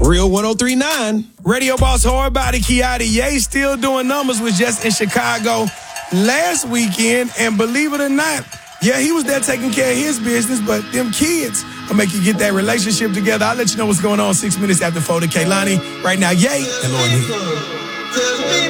Real 103.9. Radio boss hard body Kiadi Ye still doing numbers, was just in Chicago last weekend, and believe it or not, yeah, he was there taking care of his business, but them kids will make you get that relationship together. I'll let you know what's going on 6 minutes after 4 to Kaylani. Right now, Ye and Lauren Hill.